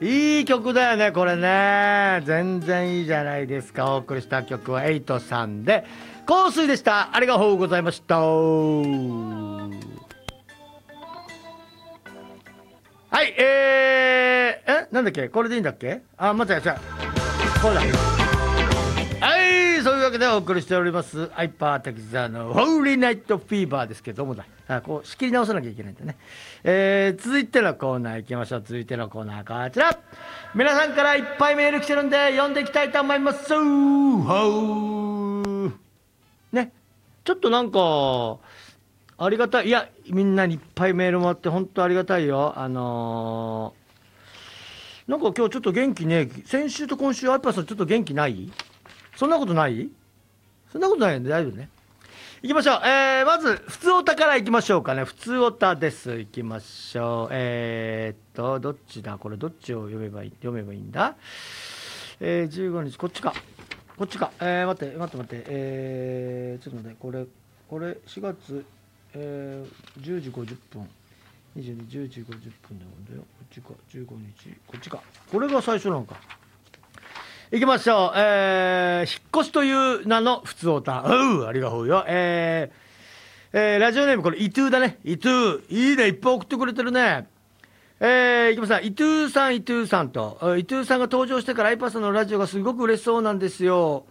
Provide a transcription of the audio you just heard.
いい曲だよねこれね。全然いいじゃないですか。お送りした曲はエイトさんで香水でした。ありがとうございました。はい、なんだっけ、これでいいんだっけ。あ、待って、じゃあこれだ。はい、そういうわけでお送りしておりますハイパー滝沢のホーリーナイトフィーバーですけどもだ、こう仕切り直さなきゃいけないんだね。続いてのコーナー行きましょう。続いてのコーナーこちら。皆さんからいっぱいメール来てるんで読んでいきたいと思います。ね、ちょっとなんかありがたい。いや、みんなにいっぱいメールもらって本当ありがたいよ。なんか今日ちょっと元気ね。先週と今週アイパーさんちょっと元気ない？そんなことない？そんなことないんで大丈夫ね。行きましょう。まず普通オタから行きましょうかね。普通オタです。行きましょう。どっちだこれ。どっちを読めばいいんだ。15日こっちか。こっちか。待って。ちょっと待って、これ4月、10時50分。22、10時50分だよ。こっちか。15日。こっちか。これが最初なのか。行きましょう。引っ越しという名の普通オタ。ありがとうよ。ラジオネームこれ伊藤だね。伊藤いいね、いっぱい送ってくれてるね。いきます。伊藤さんと伊藤さんが登場してからアイパスのラジオがすごく嬉しそうなんですよ。